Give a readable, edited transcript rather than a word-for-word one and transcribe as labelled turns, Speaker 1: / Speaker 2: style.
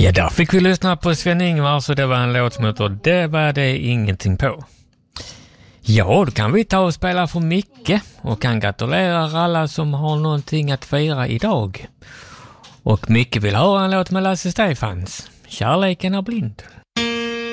Speaker 1: Ja, där fick vi lyssna på Sven-Ingvar, så det var en låt som heter Det var det ingenting på. Ja, då kan vi ta och spela för Micke och kan gratulera alla som har någonting att fira idag. Och Micke vill höra en låt med Lasse Stefans. Kärleken är blind.